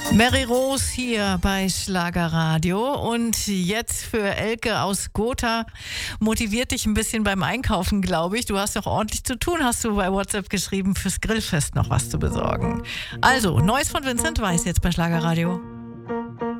Mary Rose hier bei Schlagerradio und jetzt für Elke aus Gotha. Motiviert dich ein bisschen beim Einkaufen, glaube ich. Du hast doch ordentlich zu tun, hast du bei WhatsApp geschrieben, fürs Grillfest noch was zu besorgen. Also, Neues von Vincent Weiss jetzt bei Schlagerradio.